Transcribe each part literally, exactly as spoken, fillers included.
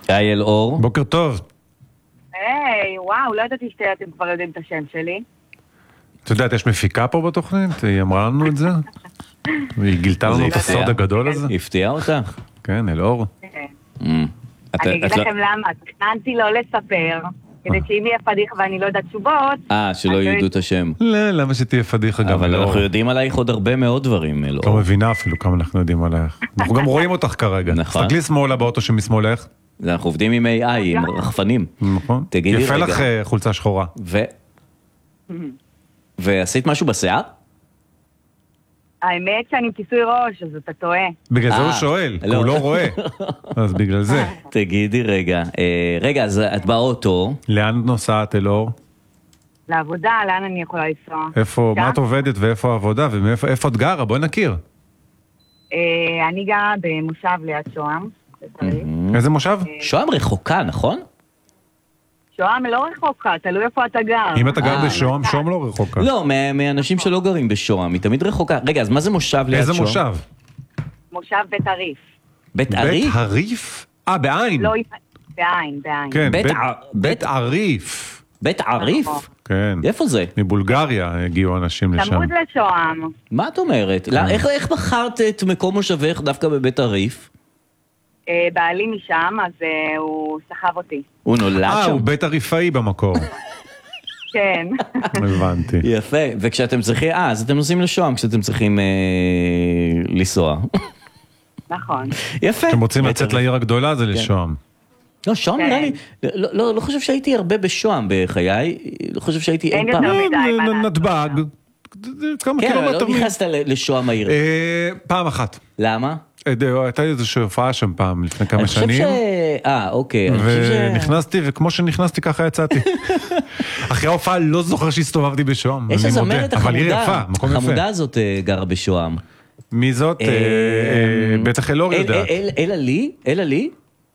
היי אלאור. בוקר טוב. היי, וואו, לא ידעתי שאתם כבר יודעים את השם שלי. את יודעת, יש מפיקה פה בתוכנית? היא אמרה לנו את זה? והיא גילתה לנו את הסוד הגדול הזה? הפתיעה אותך? כן, אלאור. אני אגיד לכם למה, תכננתי לא לספר, כדי שאם יהיה פדיחה ואני לא יודעת תשובות... אה, שלא ידעו את השם. לא, למה שתהיה פדיחה גם? אבל אנחנו יודעים עלייך עוד הרבה מאוד דברים, אלאור. לא מבינה אפילו כמה אנחנו יודעים עלייך. אנחנו גם רואים אותך כרגע. נכון. תסתכלי שמאלה באוטו שמשמאלך. אנחנו עובדים עם איי איי, עם רחפנים. נכון. תגידי יפה רגע. לך חולצה שחורה. ו... ועשית משהו בשיער? האמת שאני עם כיסוי ראש, אז אתה טועה. בגלל זה הוא שואל, כי הוא לא רואה. אז בגלל זה. תגידי רגע. אה, רגע, אז את באוטו. לאן את נוסעת, אלאור? לעבודה, לאן אני יכולה לנסוע? איפה, מה את עובדת ואיפה העבודה ואיפה את גרה? בואי נכיר. אה, אני גרה במושב ליד שוהם. איזה מושב? שוהם רחוקה, נכון? שוהם לא רחוקה, תלוי איפה אתה גר. אם אתה גר בשוהם, שוהם לא רחוקה. לא, מאנשים שלא גרים בשוהם, היא תמיד רחוקה. רגע, אז מה זה מושב ליד שוהם? איזה מושב? מושב בית הריף. בית הריף? בית הריף? אה, בעין. לא, בעין, בעין. כן, בית בית- ע- בית הריף. בית עריף? כן. איפה זה? מבולגריה הגיעו אנשים לשם. צמוד לשוהם. מה את אומרת? לא, איך, איך בחרת את מקום מושבך דווקא בבית הריף? אה, בעלי משם, אז אה, הוא סחב אותי. הוא נולד אה, שם? הוא בית הריפאי במקור. כן. הבנתי. יפה, וכשאתם צריכים, אה, אז אתם נוסעים לשוהם כשאתם צריכים אה, לנסוע. נכון. יפה. אתם רוצים לצאת לעיר הגדולה, זה לשוהם. לא, שוהם כן. נראה לי, לא, לא, לא חושב שהייתי הרבה בשוהם בחיי, לא חושב שהייתי אי אין פעם. יותר מדי, מה לעשות נתב"ג. כמה כן, אבל לא קילומטרים. נכנסת ל- לשוהם העיר. אה, פעם אחת. למה? אה, הייתה לי איזושהי הופעה שם פעם, לפני כמה אני חושב שנים. ש... אה, אוקיי. אני חושב ש... ונכנסתי, וכמו שנכנסתי ככה יצאתי. אחרי ההופעה לא זוכר שהסתובבתי בשוהם. יש אני איזה מודה. אומרת אבל עיר יפה, החמודה, מקום יפה. החמודה הזאת אה, גרה בשוהם. מי זאת? אה, אה, בטח אלאור אל- יודעת. אל- אלה לי? אלה לי?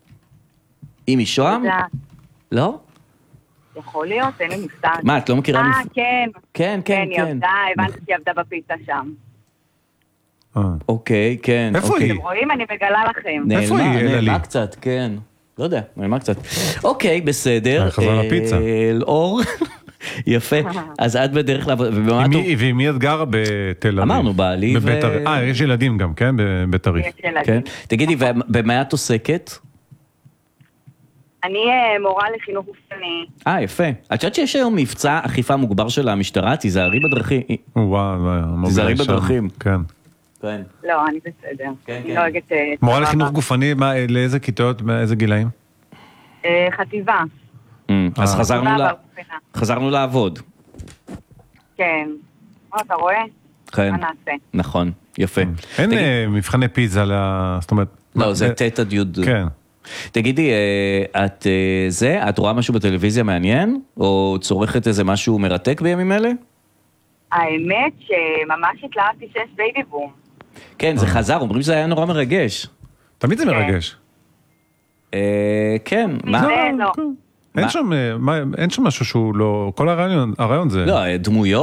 היא משוהם? יודעת. לא? יכול להיות, אין לי מושג. מה, את לא מכירה? אה, מפ- כן. כן, כן, כן, היא כן. עבדה, הבנתי שהיא עבדה בפיצה שם. אה. אוקיי, כן. איפה אוקיי. היא? אתם רואים? אני מגלה לכם. איפה נעלמה, היא, אלה לי? נעלמה קצת, כן. לא יודע, נעלמה קצת. אוקיי, בסדר. אה, חזרה אה, לפיצה. אלאור, יפה. אז את בדרך לעבוד, ובמה עם את... מי- ועם מי את גרה בתל אביב? אמרנו, בעלי בבית ו- הריף. אה, יש ילדים גם, כן? בבית הריף. יש ילדים. כן. תגידי, ובמה את עוסקת? אני אה, מורה לחינוך גופני. אה, יפה. את יודעת שיש היום מבצע אכיפה מוגבר של המשטרה? תיזהרי בדרכים. וואו, וואו. תיזהרי שם. בדרכים. כן. כן. לא, אני בסדר. כן, אני כן. נוהגת... אה, מורה סבבה. לחינוך גופני, מה, לאיזה כיתות, מאיזה גילאים? אה, חטיבה. אז אה. חזרנו סבבה, ל- גופנה. חזרנו לעבוד. כן. אה, אתה רואה? כן. מה נעשה? נכון, יפה. אין תגיד- אה, מבחני פיזה, ל- זאת אומרת... לא, מה- זה אה, ט' עד י'. כן. תגידי, אה, את אה, זה, את רואה משהו בטלוויזיה מעניין? או צורכת איזה משהו מרתק בימים אלה? האמת שממש התלהבתי שיש בייבי בום. כן, זה חזר, אומרים שזה היה נורא מרגש. תמיד זה מרגש. אה, כן, מה? זה לא. אין שם, אה, מה- אין שם משהו שהוא לא... כל הרעיון, הרעיון זה... לא, דמויות.